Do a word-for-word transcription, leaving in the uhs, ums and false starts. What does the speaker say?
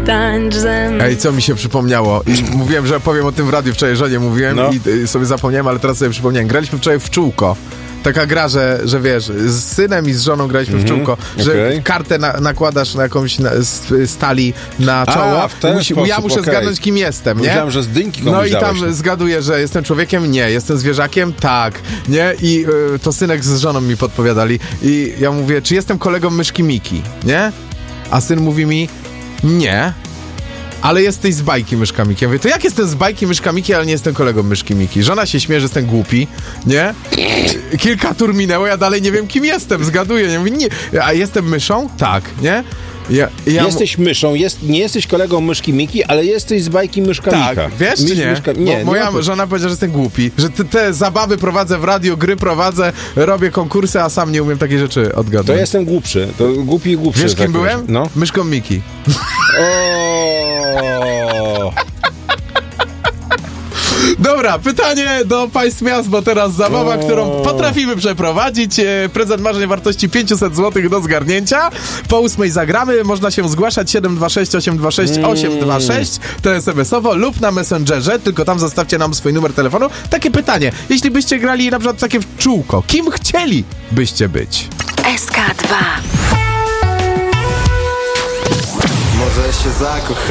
tańcz ze mną. Ej, co mi się przypomniało? I mówiłem, że powiem o tym w radiu wczoraj, żonie mówiłem No. i y, sobie zapomniałem, ale teraz sobie przypomniałem. Graliśmy wczoraj w czółko. Taka gra, że, że wiesz, z synem i z żoną graliśmy Mhm, w czółko, że okej. kartę na, nakładasz na jakąś na, z, stali na czoło. A, w ten Musi, sposób, ja muszę okej. zgadnąć, kim jestem, nie? Myślałem, że z dynki komuś No i dałeś. tam zgaduję, że jestem człowiekiem? Nie. Jestem zwierzakiem? Tak. Nie? I y, to synek z żoną mi podpowiadali. I ja mówię, czy jestem kolegą myszki Miki? Nie? A syn mówi mi, nie. Ale jesteś z bajki Myszka Miki. Ja mówię, to jak jestem z bajki Myszka Miki, ale nie jestem kolegą Myszki Miki? Żona się śmieje, że jestem głupi, nie? Kilka tur minęło, ja dalej nie wiem, kim jestem, zgaduję. Nie mówię, nie. A jestem myszą? Tak, nie? Ja, ja Jesteś myszą, jest, nie jesteś kolegą myszki Miki, ale jesteś z bajki Myszka Tak, Mika. wiesz Mysz, czy nie? Myszka, Bo nie, nie moja ma to- żona powiedziała, że jestem głupi, że te, te zabawy prowadzę w radio, gry prowadzę, robię konkursy, a sam nie umiem takie rzeczy To odgadnąć. ja jestem głupszy, to głupi i głupszy. Wiesz, tak kim byłem? wiesz. No. Myszką Miki. O. Dobra, pytanie do państw miast, bo teraz zabawa, O. którą potrafimy przeprowadzić. E, Prezent marzeń wartości pięćset złotych do zgarnięcia. Po ósmej zagramy. Można się zgłaszać siedem dwa sześć osiem dwa sześć osiem dwa sześć. To es em esowo lub na Messengerze. Tylko tam zostawcie nam swój numer telefonu. Takie pytanie. Jeśli byście grali na przykład takie w czółko, kim chcielibyście być? S K dwa. Może się zakochać.